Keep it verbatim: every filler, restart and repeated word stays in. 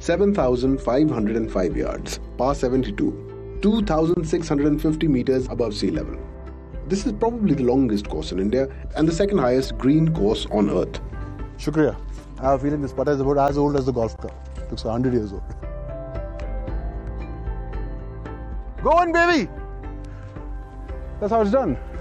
seven thousand five hundred five yards, par seventy-two, two thousand six hundred fifty meters above sea level. This is probably the longest course in India and the second highest green course on earth. Shukriya. I have a feeling this putter is about as old as the golf club. It looks one hundred years old. Go on, baby! That's how it's done.